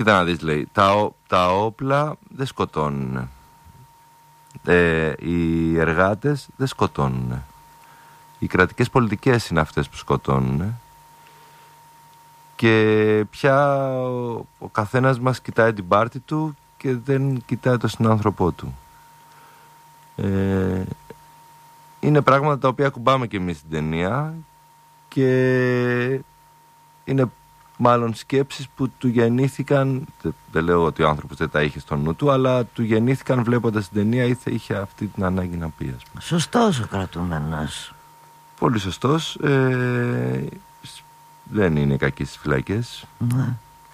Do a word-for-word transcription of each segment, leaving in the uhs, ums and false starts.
Κοίτα να δεις, λέει, τα, ο, τα όπλα δεν σκοτώνουν. Ε, οι εργάτες δεν σκοτώνουν. Οι κρατικές πολιτικές είναι αυτές που σκοτώνουν. Και πια ο, ο καθένας μας κοιτάει την πάρτη του και δεν κοιτάει τον συνάνθρωπό του. Ε, είναι πράγματα τα οποία κουμπάμε και εμείς στην ταινία και είναι μάλλον σκέψεις που του γεννήθηκαν, δεν λέω ότι ο άνθρωπος δεν τα είχε στο νου του, αλλά του γεννήθηκαν βλέποντας την ταινία ή είχε αυτή την ανάγκη να πει, ας πούμε. Σωστός ο κρατούμενος. Πολύ σωστός. Ε, δεν είναι κακή στις φυλακές. Ναι.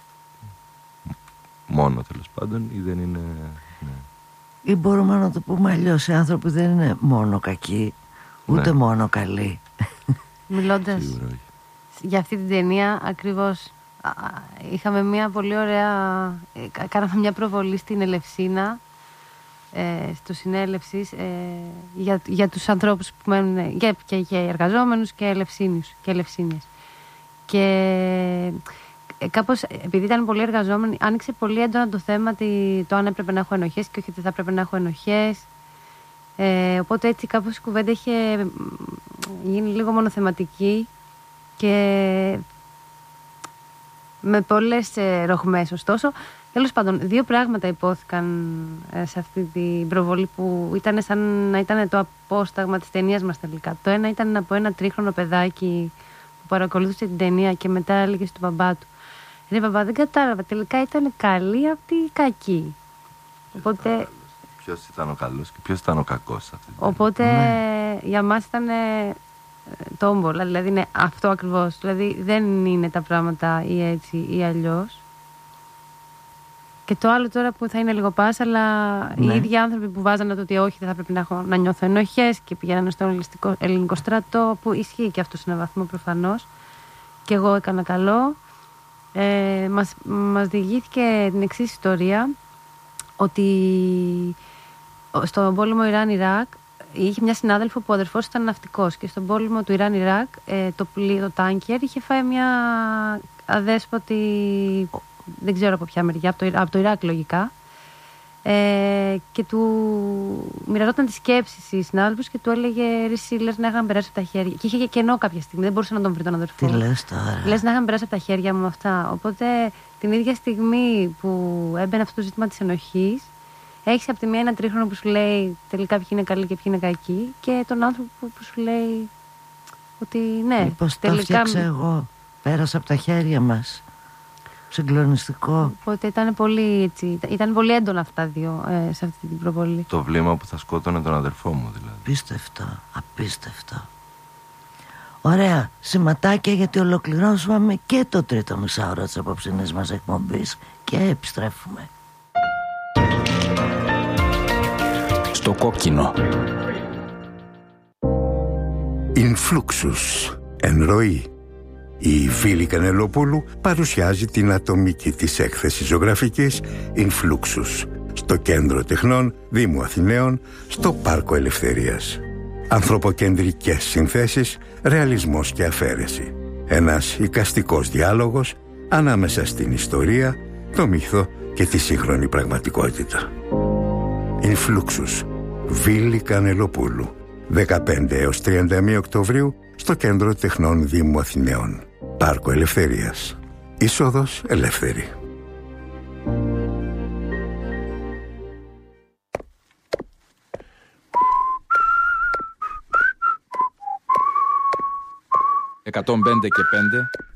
Μόνο, τέλος πάντων, ή δεν είναι... Ναι. Ή μπορούμε να το πούμε αλλιώς, οι άνθρωποι δεν είναι μόνο κακοί, ούτε ναι. μόνο καλοί. Μιλώντας για αυτή την ταινία, ακριβώς είχαμε μια πολύ ωραία, κάναμε μια προβολή στην Ελευσίνα, ε, στο συνέλευσης, ε, για, για τους ανθρώπους που μένουν, για, και για εργαζόμενους και ελευσίνους και ελευσίνες. Και ε, κάπως, επειδή ήταν πολύ εργαζόμενοι, άνοιξε πολύ έντονα το θέμα τη, το αν έπρεπε να έχω ενοχές και όχι ότι θα έπρεπε να έχω ενοχές. Ε, οπότε έτσι κάπως η κουβέντα είχε γίνει λίγο μονοθεματική και με πολλές ε, ροχμές. Ωστόσο, τέλος πάντων, δύο πράγματα υπόθηκαν ε, σε αυτή την προβολή που ήταν σαν να ήταν το απόσταγμα της ταινίας μας τελικά. Το ένα ήταν από ένα τρίχρονο παιδάκι που παρακολούθησε την ταινία και μετά έλεγε στον μπαμπά του: «Ρε μπαμπά, δεν κατάλαβα, τελικά ήταν καλή αυτή η κακή». Οπότε... Ποιος ήταν ο καλός και ποιος ήταν ο κακός αυτή. Οπότε mm. για μας ήταν ε, τόμπολα, δηλαδή είναι αυτό ακριβώς. Δηλαδή δεν είναι τα πράγματα ή έτσι ή αλλιώς. Και το άλλο τώρα που θα είναι λίγο πας, αλλά ναι. οι ίδιοι άνθρωποι που βάζανε το ότι όχι, δεν θα πρέπει να, έχω, να νιώθω ενοχές και πηγαίνανε στον ελληνικό στρατό, που ισχύει και αυτό σε έναν βαθμό προφανώς. Και εγώ έκανα καλό. Ε, μας, μας διηγήθηκε την εξής ιστορία, ότι στον πόλεμο Ιράν-Ιράκ είχε μια συνάδελφο που ο αδερφός ήταν ναυτικός και στον πόλεμο του Ιράν-Ιράκ ε, το πλοίο, το τάνκερ, είχε φάει μια αδέσποτη, δεν ξέρω από ποια μεριά, από το, από το Ιράκ λογικά, ε, και του μοιραζόταν τις σκέψεις η συνάδελφος και του έλεγε: «Ρίση, λες να είχαν περάσει από τα χέρια». Και είχε και κενό κάποια στιγμή, δεν μπορούσε να τον βρει τον αδερφό. Τι λες τώρα? Λες να είχαν περάσει από τα χέρια μου αυτά. Οπότε την ίδια στιγμή που έμπαινε αυτό το ζήτημα της ενοχής, έχεις από τη μία ένα τρίχρονο που σου λέει τελικά ποιοι είναι καλοί και ποιοι είναι κακοί, και τον άνθρωπο που, που σου λέει ότι ναι, μήπως τελικά... το φτιάξα εγώ, πέρασα από τα χέρια μας. Συγκλονιστικό. Οπότε ήταν πολύ, έτσι, ήταν πολύ έντονα αυτά δύο ε, σε αυτή την προβολή. Το βλέμμα που θα σκότωνε τον αδερφό μου δηλαδή. Απίστευτο, απίστευτο. Ωραία, σηματάκια, γιατί ολοκληρώσαμε και το τρίτο μισάωρο της απόψινής μας εκπομπής και επιστρέφουμε. Στο κόκκινο. Ινφλούξους, εν ροή. Η Φίλη Κανελοπούλου παρουσιάζει την ατομική της έκθεση ζωγραφικής Ινφλούξους στο Κέντρο Τεχνών Δήμου Αθηναίων, στο Πάρκο Ελευθερίας. Ανθρωποκεντρικές συνθέσεις, ρεαλισμός και αφαίρεση. Ένας εικαστικός διάλογος ανάμεσα στην ιστορία, το μύθο και τη σύγχρονη πραγματικότητα. Ινφλούξους, Φίλη Κανελοπούλου, δεκαπέντε έως τριάντα μία Οκτωβρίου στο Κέντρο Τεχνών Δήμου Αθηναίων. Πάρκο Ελευθερίας. Είσοδος ελεύθερη. εκατόν πέντε και πέντε